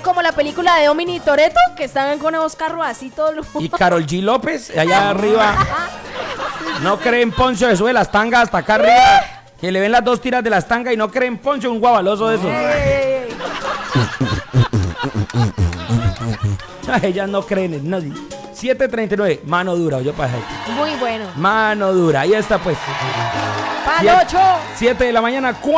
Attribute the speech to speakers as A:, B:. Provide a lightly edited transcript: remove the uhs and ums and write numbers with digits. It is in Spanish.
A: como la película de Domini Toretto, que están con unos carros así todos.
B: Y Karol G. López, allá arriba. No creen Poncho de sube las tangas hasta acá arriba. Que le ven las dos tiras de las tangas y no creen Poncho, un guabaloso de esos. Ellas no creen en nadie. 7:39, mano dura, yo para ahí.
A: Muy bueno.
B: Mano dura, ahí está pues.
A: Palocho.
B: 7 de la mañana.